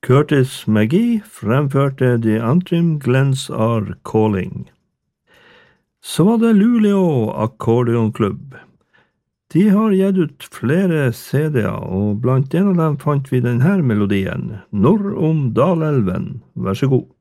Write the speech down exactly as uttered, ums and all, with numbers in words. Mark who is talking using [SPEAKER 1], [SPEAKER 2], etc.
[SPEAKER 1] Curtis McGee fremførte The Antrim Glens Are Calling. Så var det Luleå Akkordeonklubb. De har gitt ut flere C D-er, og blant en av dem fant vi denne melodien, Norr om Dalälven. Vær så god.